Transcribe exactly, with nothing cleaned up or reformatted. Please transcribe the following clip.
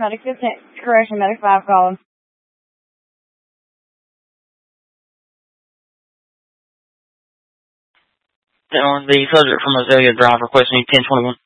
medic fifteen, correction, medic five calling. That on the subject from Azalea Drive requesting ten twenty-one.